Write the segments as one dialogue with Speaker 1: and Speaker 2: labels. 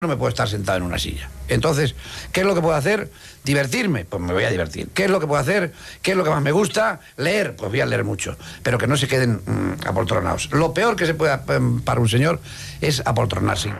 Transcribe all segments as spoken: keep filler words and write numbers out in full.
Speaker 1: no me puedo estar sentado en una silla. Entonces, ¿qué es lo que puedo hacer? ¿Divertirme? Pues me voy a divertir. ¿Qué es lo que puedo hacer? ¿Qué es lo que más me gusta? Leer, pues voy a leer mucho. Pero que no se queden mmm, apoltronados. Lo peor que se puede um, para un señor es apoltronarse.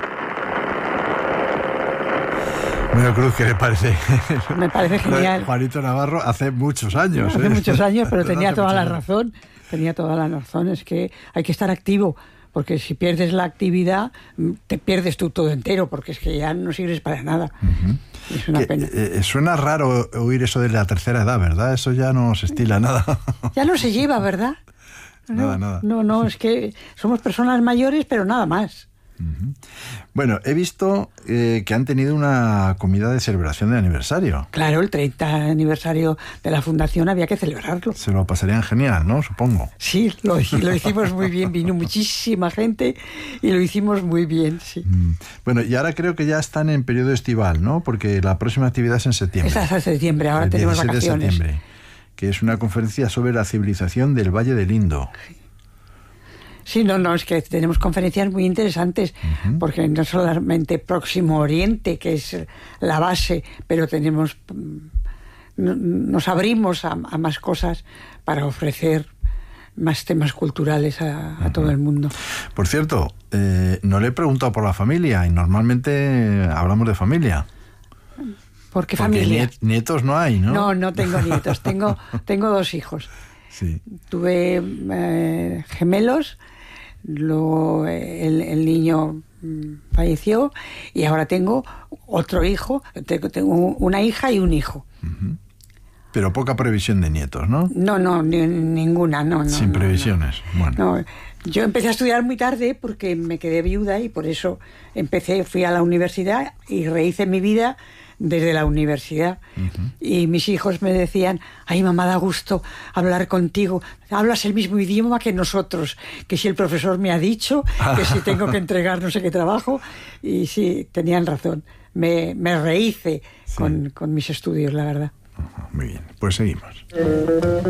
Speaker 2: Bueno, Cruz, ¿qué le parece?
Speaker 3: Me parece genial.
Speaker 2: Juanito Navarro hace muchos años.
Speaker 3: Hace
Speaker 2: ¿eh?
Speaker 3: muchos años, pero tenía toda la
Speaker 2: años.
Speaker 3: razón. Tenía toda la razón. Es que hay que estar activo. Porque si pierdes la actividad, te pierdes tú todo entero, porque es que ya no sirves para nada. Uh-huh. Es una
Speaker 2: que,
Speaker 3: pena.
Speaker 2: Eh, suena raro oír eso de la tercera edad, ¿verdad? Eso ya no se estila nada.
Speaker 3: Ya no se lleva, ¿verdad? No,
Speaker 2: nada, nada.
Speaker 3: No, no, es que somos personas mayores, pero nada más.
Speaker 2: Uh-huh. Bueno, he visto eh, que han tenido una comida de celebración de aniversario.
Speaker 3: Claro, el treinta aniversario de la fundación había que celebrarlo.
Speaker 2: Se lo pasarían genial, ¿no? Supongo.
Speaker 3: Sí, lo, lo hicimos muy bien. Vino muchísima gente y lo hicimos muy bien, sí.
Speaker 2: Mm. Bueno, y ahora creo que ya están en periodo estival, ¿no? Porque la próxima actividad es en septiembre.
Speaker 3: Es hasta septiembre, ahora tenemos vacaciones.
Speaker 2: De septiembre, que es una conferencia sobre la civilización del Valle del Indo.
Speaker 3: Sí. Sí, no, no, es que tenemos conferencias muy interesantes, uh-huh. porque no solamente Próximo Oriente, que es la base, pero tenemos, nos abrimos a, a más cosas para ofrecer más temas culturales a, a uh-huh. todo el mundo.
Speaker 2: Por cierto, eh, no le he preguntado por la familia, y normalmente hablamos de familia.
Speaker 3: ¿Por qué
Speaker 2: Porque
Speaker 3: familia?
Speaker 2: Nietos no hay, ¿no?
Speaker 3: No, no tengo nietos, tengo, tengo dos hijos.
Speaker 2: Sí.
Speaker 3: Tuve eh, gemelos, luego el, el niño falleció y ahora tengo otro hijo, tengo, tengo una hija y un hijo.
Speaker 2: Uh-huh. Pero poca previsión de nietos, ¿no?
Speaker 3: No, no, ni, ninguna, no. no
Speaker 2: Sin
Speaker 3: no,
Speaker 2: previsiones,
Speaker 3: no.
Speaker 2: bueno.
Speaker 3: No, yo empecé a estudiar muy tarde porque me quedé viuda y por eso empecé, fui a la universidad y rehice mi vida desde la universidad. Uh-huh. Y mis hijos me decían, ay, mamá, da gusto hablar contigo, hablas el mismo idioma que nosotros, que si el profesor me ha dicho, que si tengo que entregar no sé qué trabajo, y sí, tenían razón, me, me rehice sí. con, con mis estudios, la verdad.
Speaker 2: Uh-huh. Muy bien, pues seguimos.